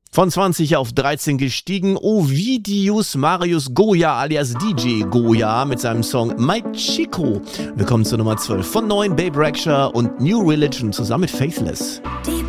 Von 20 auf 13 gestiegen, Ovidius Marius Goya alias DJ Goya mit seinem Song My Chico. Willkommen zur Nummer 12 von 9, Babe Rexha und New Religion zusammen mit Faithless. Deep